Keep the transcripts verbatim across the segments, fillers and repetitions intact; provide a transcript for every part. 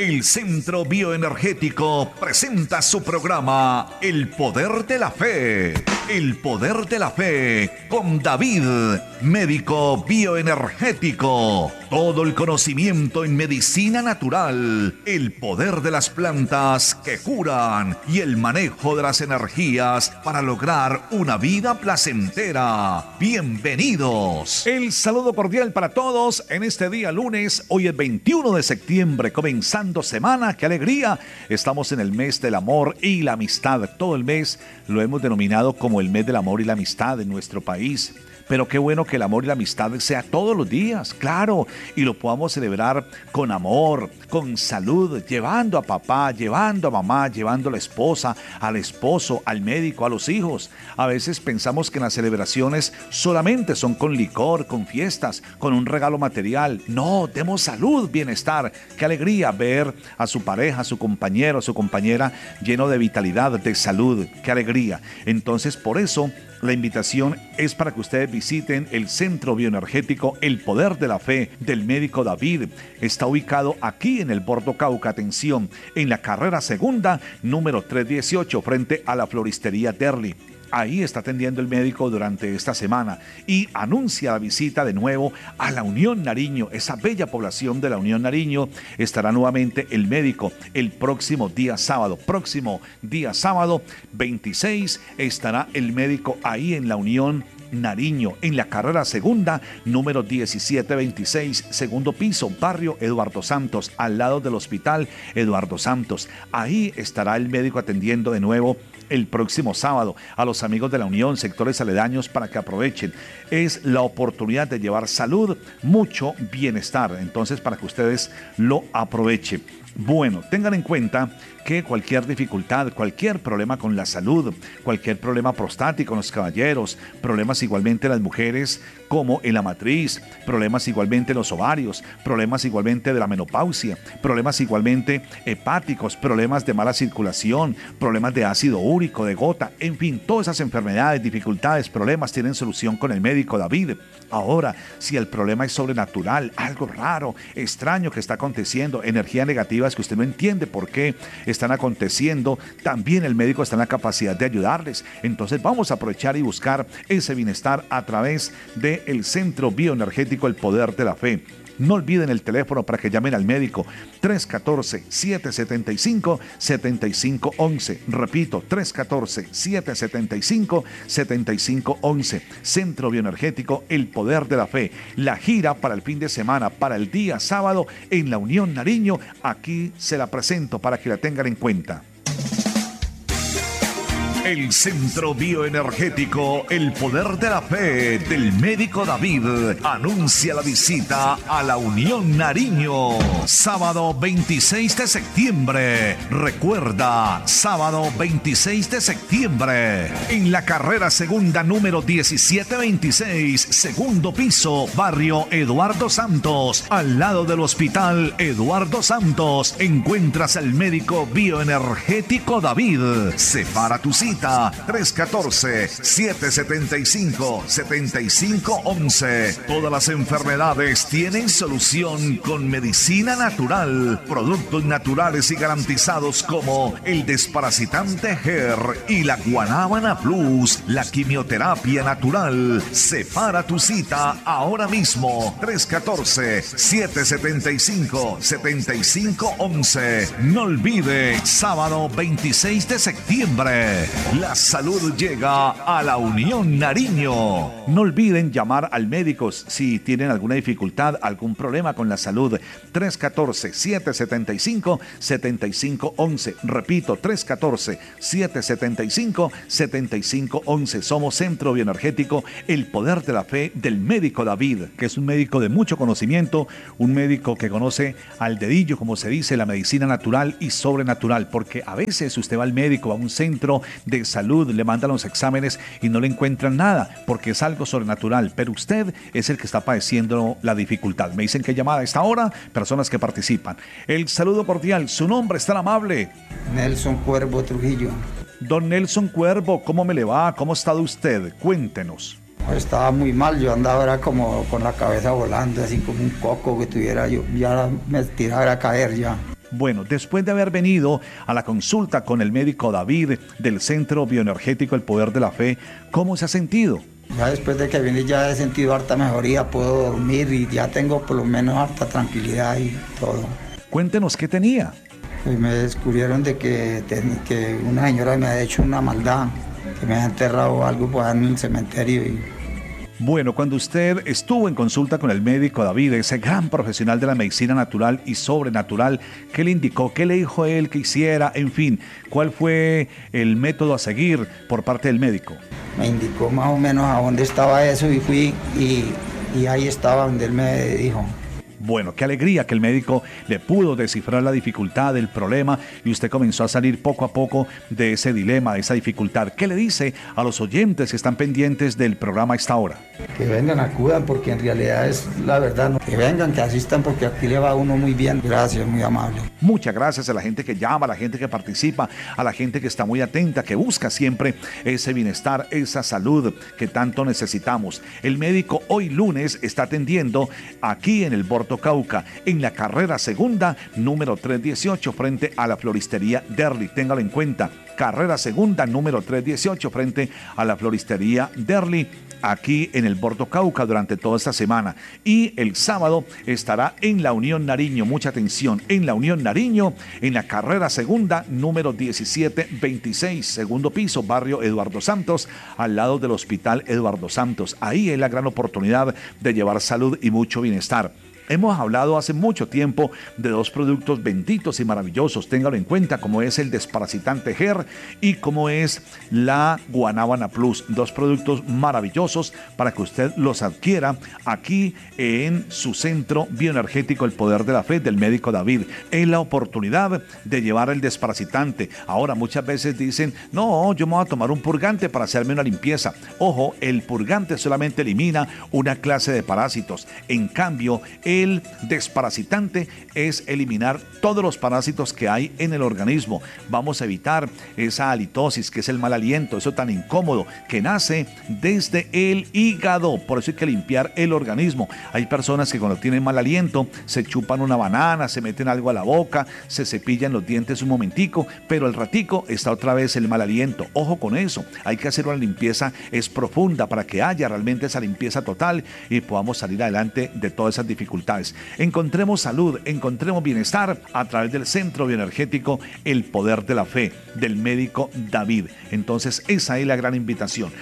El Centro Bioenergético presenta su programa El Poder de la Fe. El Poder de la Fe con David, médico bioenergético. Todo el conocimiento en medicina natural, el poder de las plantas que curan y el manejo de las energías para lograr una vida placentera. Bienvenidos. El saludo cordial para todos en este día lunes. Hoy es veintiuno de septiembre, comenzando semana. ¡Qué alegría! Estamos en el mes del amor y la amistad. Todo el mes lo hemos denominado como el mes del amor y la amistad en nuestro país. Pero qué bueno que el amor y la amistad sea todos los días, claro, y lo podamos celebrar con amor, con salud, llevando a papá, llevando a mamá, llevando a la esposa, al esposo, al médico, a los hijos. A veces pensamos que las celebraciones solamente son con licor, con fiestas, con un regalo material. No, demos salud, bienestar. Qué alegría ver a su pareja, a su compañero, a su compañera lleno de vitalidad, de salud. Qué alegría. Entonces, por eso, la invitación es para que ustedes visiten el Centro Bioenergético El Poder de la Fe del médico David. Está ubicado aquí en el Bordo Cauca, atención, en la carrera segunda, número trescientos dieciocho, frente a la floristería Derli. Ahí está atendiendo el médico durante esta semana y anuncia la visita de nuevo a la Unión Nariño, esa bella población de la Unión Nariño. Estará nuevamente el médico el próximo día sábado. Próximo día sábado veintiséis estará el médico ahí en la Unión Nariño, en la carrera segunda, número diecisiete veintiséis, segundo piso, barrio Eduardo Santos, al lado del hospital Eduardo Santos. Ahí estará el médico atendiendo de nuevo el próximo sábado a los amigos de la Unión, sectores aledaños, para que aprovechen. Es la oportunidad de llevar salud, mucho bienestar, entonces para que ustedes lo aprovechen. Bueno, tengan en cuenta que cualquier dificultad, cualquier problema con la salud, cualquier problema prostático en los caballeros, problemas igualmente en las mujeres como en la matriz, problemas igualmente en los ovarios, problemas igualmente de la menopausia, problemas igualmente hepáticos, problemas de mala circulación, problemas de ácido úrico, de gota, en fin, todas esas enfermedades, dificultades, problemas tienen solución con el médico David. Ahora, si el problema es sobrenatural, algo raro, extraño que está aconteciendo, energías negativas que usted no entiende por qué están aconteciendo, también el médico está en la capacidad de ayudarles. Entonces vamos a aprovechar y buscar ese bienestar a través del Centro Bioenergético El Poder de la Fe. No olviden el teléfono para que llamen al médico, tres uno cuatro, siete siete cinco, siete cinco uno uno. Repito, tres uno cuatro, siete siete cinco, siete cinco uno uno. Centro Bioenergético El Poder de la Fe. La gira para el fin de semana, para el día sábado en la Unión Nariño. Aquí se la presento para que la tengan en cuenta. El Centro Bioenergético El Poder de la Fe del médico David anuncia la visita a la Unión Nariño. Sábado veintiséis de septiembre. Recuerda, sábado veintiséis de septiembre. En la carrera segunda número diecisiete veintiséis, segundo piso, barrio Eduardo Santos. Al lado del hospital Eduardo Santos encuentras al médico bioenergético David. Separa tu cita. tres uno cuatro, siete siete cinco, siete cinco uno uno. Todas las enfermedades tienen solución con medicina natural, productos naturales y garantizados como el desparasitante G E R y la Guanábana Plus, la quimioterapia natural. Separa tu cita ahora mismo. tres uno cuatro, siete siete cinco, siete cinco uno uno. No olvide, sábado veintiséis de septiembre. La salud llega a la Unión Nariño. No olviden llamar al médico si tienen alguna dificultad, algún problema con la salud. tres uno cuatro, siete siete cinco, siete cinco uno uno. Repito, tres uno cuatro, siete siete cinco, siete cinco uno uno. Somos Centro Bioenergético El Poder de la Fe del médico David, que es un médico de mucho conocimiento, un médico que conoce al dedillo, como se dice, la medicina natural y sobrenatural, porque a veces usted va al médico, a un centro de salud, le mandan los exámenes y no le encuentran nada porque es algo sobrenatural, pero usted es el que está padeciendo la dificultad. Me dicen que llamada a esta hora, personas que participan. El saludo cordial, su nombre es tan amable. Nelson Cuervo Trujillo. Don Nelson Cuervo, ¿cómo me le va? ¿Cómo ha estado usted? Cuéntenos. Estaba muy mal, yo andaba era como con la cabeza volando, así como un coco que tuviera, yo ya me tiraba a caer ya. Bueno, después de haber venido a la consulta con el médico David del Centro Bioenergético El Poder de la Fe, ¿cómo se ha sentido? Ya después de que vine ya he sentido harta mejoría, puedo dormir y ya tengo por lo menos harta tranquilidad y todo. Cuéntenos qué tenía. Pues me descubrieron de que, de, que una señora me ha hecho una maldad, que me ha enterrado algo por ahí en el cementerio y... Bueno, cuando usted estuvo en consulta con el médico David, ese gran profesional de la medicina natural y sobrenatural, ¿qué le indicó? ¿Qué le dijo él que hiciera? En fin, ¿cuál fue el método a seguir por parte del médico? Me indicó más o menos a dónde estaba eso y fui y, y ahí estaba donde él me dijo. Bueno, qué alegría que el médico le pudo descifrar la dificultad del problema y usted comenzó a salir poco a poco de ese dilema, de esa dificultad. ¿Qué le dice a los oyentes que están pendientes del programa a esta hora? Que vengan, acudan, porque en realidad es la verdad. ¿No? Que vengan, que asistan, porque aquí le va a uno muy bien. Gracias, muy amable. Muchas gracias a la gente que llama, a la gente que participa, a la gente que está muy atenta, que busca siempre ese bienestar, esa salud que tanto necesitamos. El médico hoy lunes está atendiendo aquí en el Bordo Cauca, en la carrera segunda, número trescientos dieciocho, frente a la floristería Derli. Téngalo en cuenta. Carrera segunda, número trescientos dieciocho, frente a la floristería Derli, aquí en el Bordo Cauca durante toda esta semana. Y el sábado estará en la Unión Nariño. Mucha atención, en la Unión Nariño, en la carrera segunda, número diecisiete veintiséis, segundo piso, barrio Eduardo Santos, al lado del Hospital Eduardo Santos. Ahí es la gran oportunidad de llevar salud y mucho bienestar. Hemos hablado hace mucho tiempo de dos productos benditos y maravillosos, téngalo en cuenta, como es el desparasitante G E R y como es la Guanábana Plus, dos productos maravillosos para que usted los adquiera aquí en su centro bioenergético El Poder de la Fe del médico David. Es la oportunidad de llevar el desparasitante. Ahora muchas veces dicen, no, yo me voy a tomar un purgante para hacerme una limpieza. Ojo, el purgante solamente elimina una clase de parásitos. En cambio, el El desparasitante es eliminar todos los parásitos que hay en el organismo. Vamos a evitar esa halitosis, que es el mal aliento, eso tan incómodo que nace desde el hígado. Por eso hay que limpiar el organismo. Hay personas que cuando tienen mal aliento se chupan una banana, se meten algo a la boca, se cepillan los dientes un momentico, pero al ratico está otra vez el mal aliento. Ojo con eso. Hay que hacer una limpieza es profunda para que haya realmente esa limpieza total y podamos salir adelante de todas esas dificultades. Encontremos salud, encontremos bienestar a través del Centro Bioenergético El Poder de la Fe del médico David. Entonces esa es la gran invitación.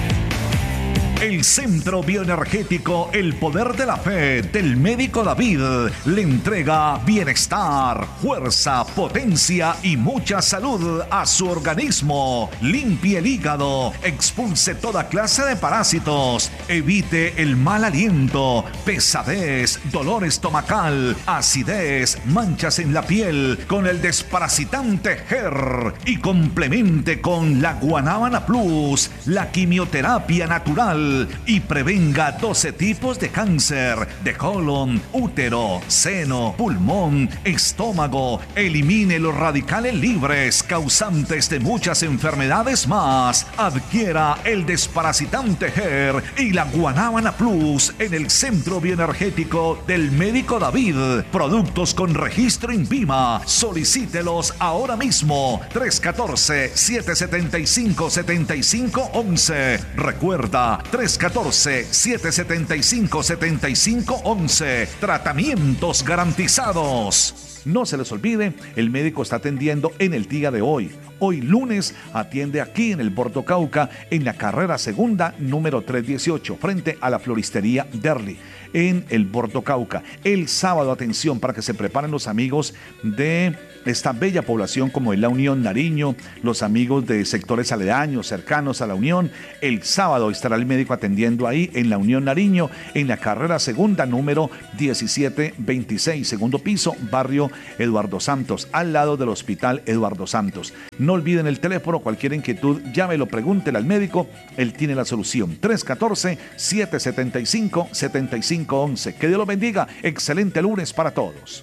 El Centro Bioenergético El Poder de la Fe del médico David le entrega bienestar, fuerza, potencia y mucha salud a su organismo. Limpie el hígado, expulse toda clase de parásitos, evite el mal aliento, pesadez, dolor estomacal, acidez, manchas en la piel con el desparasitante G E R y complemente con la Guanábana Plus, la quimioterapia natural, y prevenga doce tipos de cáncer de colon, útero, seno, pulmón, estómago. Elimine los radicales libres causantes de muchas enfermedades más. Adquiera el desparasitante G E R y la Guanábana Plus en el Centro Bioenergético del médico David. Productos con registro INVIMA. Solicítelos ahora mismo. tres uno cuatro, siete siete cinco, siete cinco uno uno. Recuerda, tres uno cuatro, siete siete cinco, siete cinco uno uno. Tratamientos garantizados. No se les olvide, el médico está atendiendo en el día de hoy. Hoy lunes atiende aquí en el Bordo Cauca, en la carrera segunda, número trescientos dieciocho, frente a la floristería Derli, en el Bordo Cauca. El sábado, atención, para que se preparen los amigos de esta bella población como es la Unión Nariño, los amigos de sectores aledaños, cercanos a la Unión. El sábado estará el médico atendiendo ahí en la Unión Nariño, en la carrera segunda, número diecisiete veintiséis, segundo piso, barrio Eduardo Santos, al lado del Hospital Eduardo Santos. No olviden el teléfono, cualquier inquietud, llámelo, pregúntele al médico, él tiene la solución. tres uno cuatro, siete siete cinco, siete cinco uno uno. Que Dios los bendiga. Excelente lunes para todos.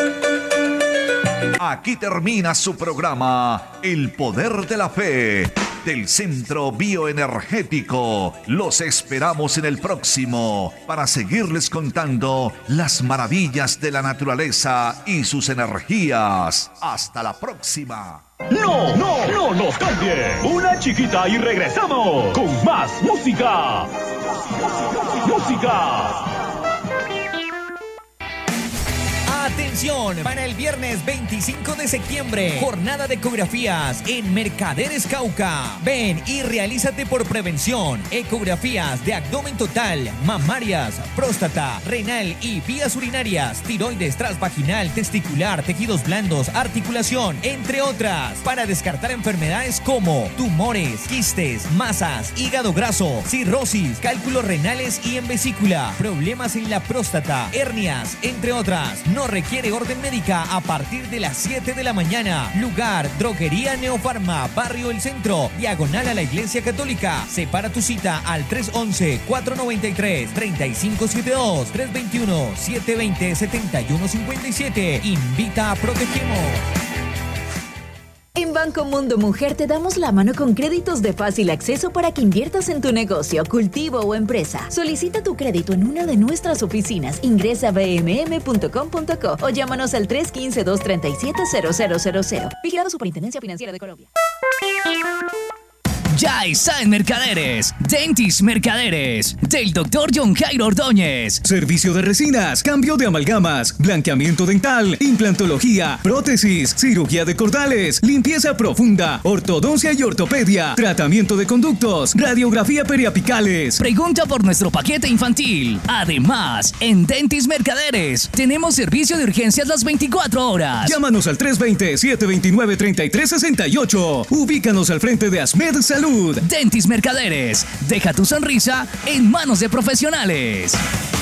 Aquí termina su programa El Poder de la Fe. del Centro Bioenergético. Los esperamos en el próximo para seguirles contando las maravillas de la naturaleza y sus energías. Hasta la próxima. No, no, no nos cambie. Una chiquita y regresamos con más música. Música. Atención, para el viernes veinticinco de septiembre, jornada de ecografías en Mercaderes Cauca. Ven y realízate por prevención. Ecografías de abdomen total, mamarias, próstata, renal y vías urinarias, tiroides, transvaginal, testicular, tejidos blandos, articulación, entre otras, para descartar enfermedades como tumores, quistes, masas, hígado graso, cirrosis, cálculos renales y en vesícula, problemas en la próstata, hernias, entre otras. No requiere orden médica a partir de las siete de la mañana. Lugar, Droguería Neofarma, Barrio El Centro, diagonal a la Iglesia Católica. Separa tu cita al tres once, cuatro noventa y tres, treinta y cinco setenta y dos, tres veintiuno, setecientos veinte, setenta y uno cincuenta y siete. Invita a Protegemos. En Banco Mundo Mujer te damos la mano con créditos de fácil acceso para que inviertas en tu negocio, cultivo o empresa. Solicita tu crédito en una de nuestras oficinas. Ingresa a b m m punto com punto co o llámanos al tres uno cinco, dos tres siete, cero cero cero cero. Vigilado Superintendencia Financiera de Colombia. Ya está en Mercaderes, Dentis Mercaderes, del doctor John Jairo Ordóñez. Servicio de resinas, cambio de amalgamas, blanqueamiento dental, implantología, prótesis, cirugía de cordales, limpieza profunda, ortodoncia y ortopedia, tratamiento de conductos, radiografía periapicales. Pregunta por nuestro paquete infantil. Además, en Dentis Mercaderes tenemos servicio de urgencias las veinticuatro horas. Llámanos al tres dos cero, siete dos nueve, tres tres seis ocho. Ubícanos al frente de Asmed Salud. Dentis Mercaderes. Deja tu sonrisa en manos de profesionales.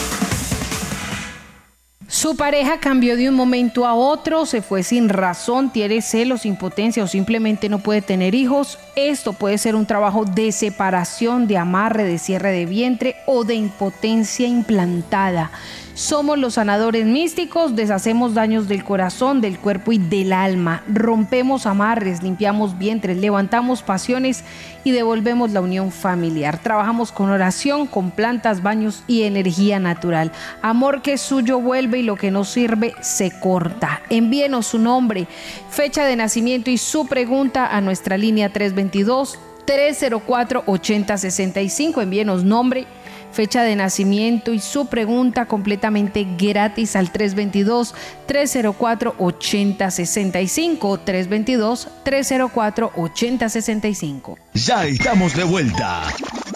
Su pareja cambió de un momento a otro, se fue sin razón, tiene celos, impotencia o simplemente no puede tener hijos. Esto puede ser un trabajo de separación, de amarre, de cierre de vientre o de impotencia implantada. Somos los sanadores místicos, deshacemos daños del corazón, del cuerpo y del alma. Rompemos amarres, limpiamos vientres, levantamos pasiones y devolvemos la unión familiar. Trabajamos con oración, con plantas, baños y energía natural. Amor que es suyo vuelve y lo que no sirve se corta. Envíenos su nombre, fecha de nacimiento y su pregunta a nuestra línea tres dos dos, tres cero cuatro, ocho cero seis cinco. Envíenos nombre, fecha de nacimiento y su pregunta completamente gratis al tres dos dos, tres cero cuatro, ocho cero seis cinco, tres dos dos, tres cero cuatro, ocho cero seis cinco. Ya estamos de vuelta